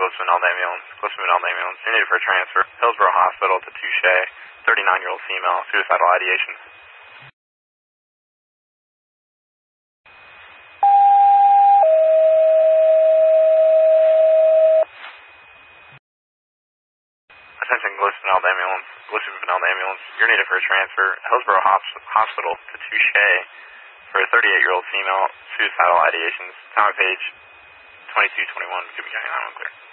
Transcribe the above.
Glisson-Vinald ambulance. Glisson-Vinald ambulance. You're needed for a transfer. Hillsborough Hospital to Touche. 39-year-old female. Suicidal ideation. Attention Glisson-Vinald ambulance. Glisson-Vinald ambulance. You're needed for a transfer. Hillsborough Hospital to Touche for a 38-year-old female. Suicidal ideations. Time of page 2221. Give me 911 clear.